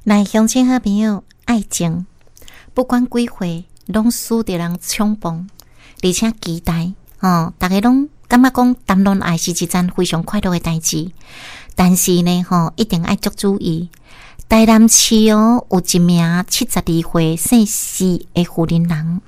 来，乡亲好朋友，爱情不管几岁，拢输得人冲动，而且期待大家拢感觉讲谈恋爱是一件非常快乐的代志。但是呢，一定要足注意。台南市有一名72岁姓施的妇人人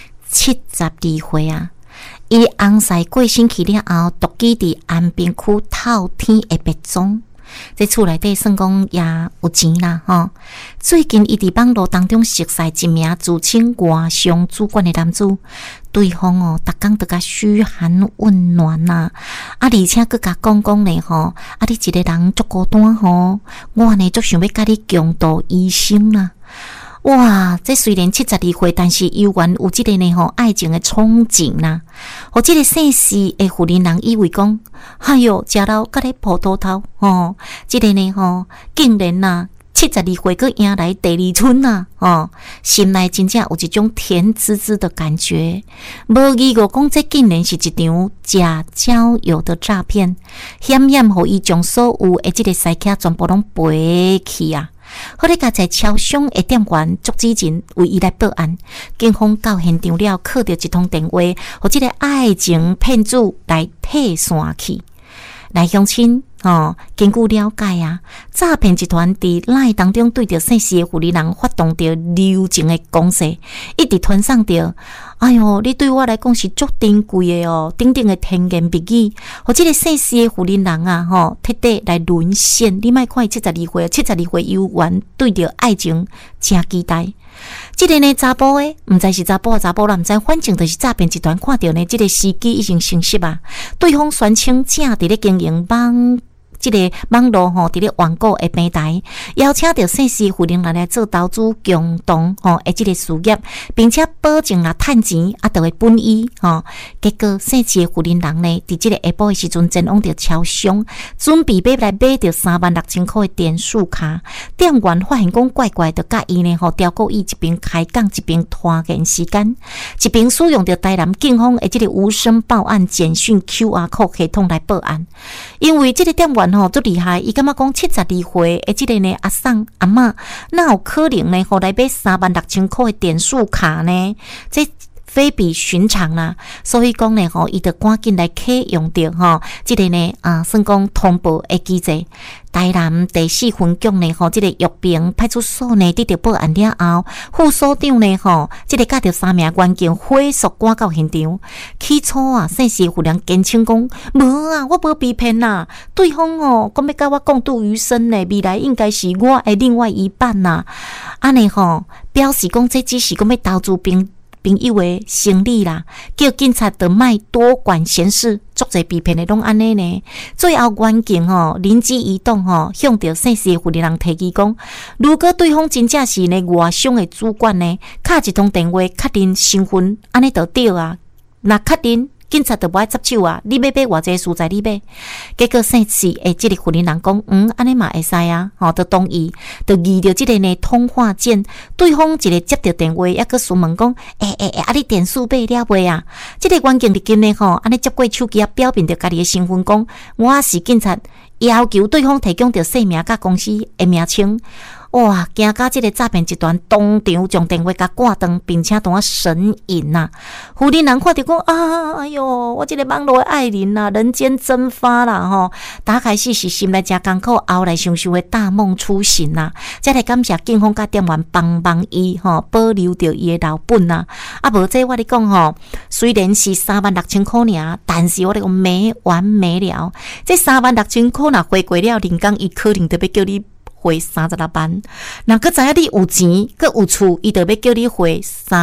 ，72岁啊，伊翁婿过身去了后，独居伫安平区透天的别庄。这厝内底算讲也有钱啦，最近伊伫网络当中熟悉一名自称外商主管的男子，对方逐工都甲嘘寒问暖呐，而且佫甲讲呢你一个人足孤单我呢足想要甲你共度一生啦。哇，这虽然72岁，但是依然有这个呢爱情的憧憬啦。互这个姓施的妇人人以为讲，哎哟，食老甲咧抱肚头这个呢竟然72岁佫迎来第二春心内真正有一种甜滋滋的感觉。无疑个讲，这竟然是一场假交友的诈骗，险险互伊将所有的这个西客全部拢赔去啊！好咧，甲在超商的店员足之前为伊来报案，警方到现场了，靠着一通电话，互这个爱情骗子来退线去。来乡亲根据了解啊，诈骗集团伫赖当中对着姓施的妇人人发动着流情的攻势，一直传送着哎哟，你对我来讲是足珍贵的等等的甜言蜜语，或这个姓施的妇人人啊彻底来沦陷。你莫看伊72岁犹原对着爱情真期待。这个呢查甫诶，毋知是查甫啦，毋知，反正就是诈骗集团看到呢，这个时机已经成熟啊。对方宣称正伫咧经营这个网络伫咧网购的平台，邀请到姓施妇人来做投资共同的这个事业，并且保证啦趁钱就会本意结果姓施的妇人人呢，伫这个下晡的时阵前往到超商，准备要来买到36000块的点数卡。店员发现讲怪怪的，甲伊呢调过伊一边开讲一边拖延时间，一边使用着台南警方的这个无声报案简讯 QR code 系统来报案，因为这个店员足厉害，伊感觉讲72岁的这个呢阿桑阿嬷，哪有可能呢？来买36000块的点数卡呢？这非比寻常啦，所以讲呢伊就赶紧来启用着这个呢算讲通报的机制。台南第4分局呢这个玉屏派出所呢得到报案了后，副所长呢这个甲着3名员警快速赶到现场。起初姓施妇人坚称讲无啊，我无被骗啦，对方讲要甲我共度余生呢，未来应该是我的另外一半啦。安尼表示讲这只是讲要投资朋友的生理啦，叫警察就莫多管闲事，足侪被骗的拢安尼呢。最后员警灵机一动向着姓施的妇人人提议讲，如果对方真正是呢外商的主管呢，敲一通电话确认身份，安尼就对啊。那确认警察就无爱插手啊，你要买偌济蔬菜你买。结果姓施的这个妇人人讲，安尼嘛会使啊，就同意，就移着这个呢通话键。对方一个接到电话，还佫询问讲，你点数买了未啊？这个员警入境呢安尼接过手机表明着家己的身份，讲我是警察，要求对方提供着姓名甲公司的名称。哇！惊甲这个诈骗集团当场将电话甲挂断，并且当神隐呐！妇人人看到讲哎哟，我这个网络的爱人呐，人间蒸发啦打开始是心内真艰苦，后来想想的大梦初醒呐！再来感谢警方甲店员帮伊保留着伊的老本呐！无这我咧讲虽然是36000块尔，但是我咧讲没完没了。这36000块若回过了，人工伊可能就要叫你汇36万，若佫知影你有钱，佫有厝，伊就要叫你汇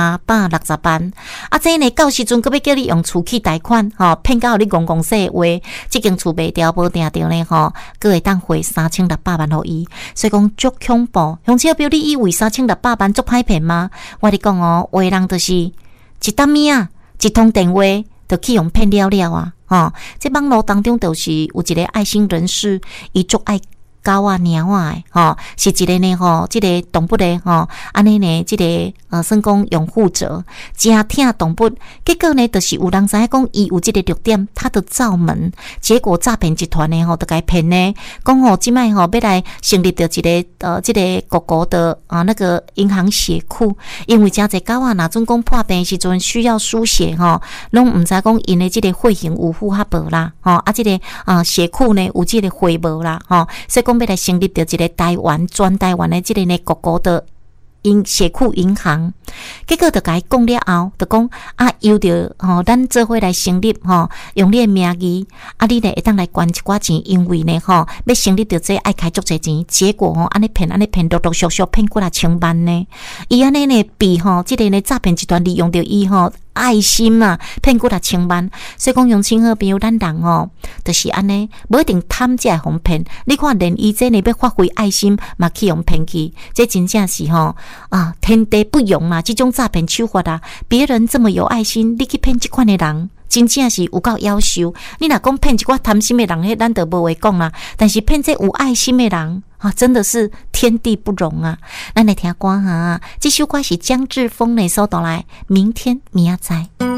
360万。这呢到时阵佫要叫你用厝去贷款，骗到你戆说话，这间厝卖掉无定着呢，佫会当汇3600万互伊。所以讲足恐怖，乡亲表你以为3600万足歹骗吗？我咧讲有的人就是一担面啊，一通电话就去用骗了啊！这网络当中就是有一个爱心人士，伊足爱狗啊、猫啊的是一个呢这个动物的安尼呢，这个算讲拥护者，真疼动物。结果呢，就是有人知影讲伊有这个弱点，他就造门，结果诈骗集团呢就甲伊骗呢，讲即摆要来成立着一个这个狗狗的那个银行血库，因为真侪狗啊，若准讲破病的时阵需要输血拢毋知讲因的这个血型有符合无啦这个血库呢有这个血无啦所以讲要来成立着一个全台湾的这个呢狗狗的血库银行，结果就甲伊讲了后，就讲由着咱做伙来成立用你的名义你呢会当来捐一寡钱，因为呢要成立着这爱开足侪钱，结果安尼骗陆陆续续骗过来千万呢，伊安尼呢被这个呢诈骗集团利用着伊爱心啊，骗过来千万，所以讲用亲好朋友，咱人就是安尼，无一定贪才会互骗。你看，连伊这呢要发挥爱心，嘛去用骗去，这真正是天地不容啊！这种诈骗手法啊，别人这么有爱心，你去骗这款的人，真正是有够夭寿。你若讲骗一寡贪心的人，迄咱就无话讲啦。但是骗这有爱心的人真的是天地不容啊！咱来听歌这首歌是江志峰的所带来，明天明仔载。